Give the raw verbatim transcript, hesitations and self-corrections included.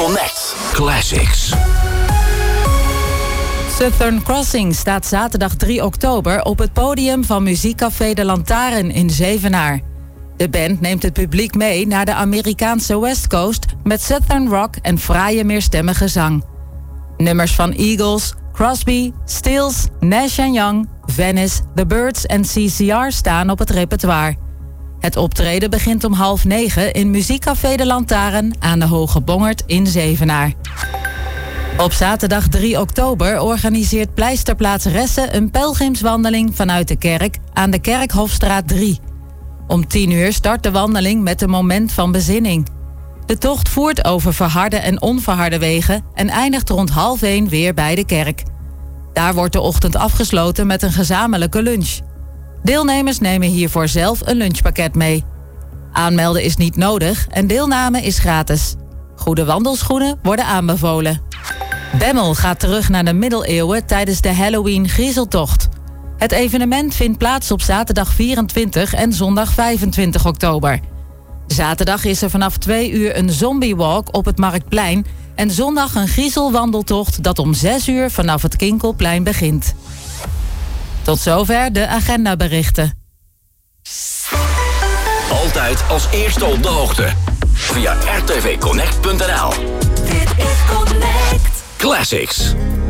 Connect Classics. Southern Crossing staat zaterdag drie oktober op het podium van muziekcafé De Lantaarn in Zevenaar. De band neemt het publiek mee naar de Amerikaanse West Coast met Southern rock en fraaie meerstemmige zang. Nummers van Eagles, Crosby, Stills, Nash and Young, Venice, The Byrds en C C R staan op het repertoire. Het optreden begint om half negen in muziekcafé De Lantaarn aan de Hoge Bongerd in Zevenaar. Op zaterdag drie oktober organiseert Pleisterplaats Ressen een pelgrimswandeling vanuit de kerk aan de Kerkhofstraat drie. Om tien uur start de wandeling met een moment van bezinning. De tocht voert over verharde en onverharde wegen en eindigt rond half één weer bij de kerk. Daar wordt de ochtend afgesloten met een gezamenlijke lunch. Deelnemers nemen hiervoor zelf een lunchpakket mee. Aanmelden is niet nodig en deelname is gratis. Goede wandelschoenen worden aanbevolen. Bemmel gaat terug naar de middeleeuwen tijdens de Halloween griezeltocht. Het evenement vindt plaats op zaterdag vierentwintig en zondag vijfentwintig oktober. Zaterdag is er vanaf twee uur een zombiewalk op het Marktplein en zondag een griezelwandeltocht dat om zes uur vanaf het Kinkelplein begint. Tot zover de agendaberichten. Altijd als eerste op de hoogte. Via r t v connect punt n l. Dit is Connect Classics.